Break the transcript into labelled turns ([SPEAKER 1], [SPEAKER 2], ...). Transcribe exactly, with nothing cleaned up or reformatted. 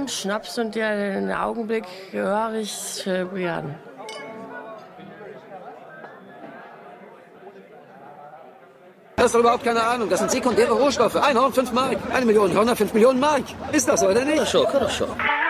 [SPEAKER 1] warm, Schnaps und ja, den Augenblick höre ich äh, gern.
[SPEAKER 2] Das ist doch überhaupt keine Ahnung. Das sind sekundäre Rohstoffe. Ein Horn, fünf Mark. Eine Million Hörner, fünf Millionen Mark. Ist das so, oder nicht?
[SPEAKER 3] Schon, schon.